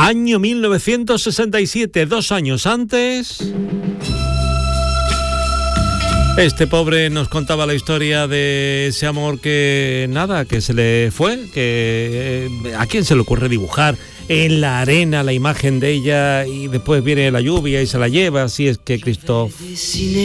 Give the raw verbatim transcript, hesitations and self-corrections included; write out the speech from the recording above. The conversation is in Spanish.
Año mil novecientos sesenta y siete, dos años antes. Este pobre nos contaba la historia de ese amor que nada, que se le fue, que eh, ¿a quién se le ocurre dibujar en la arena la imagen de ella y después viene la lluvia y se la lleva? Así es que Christophe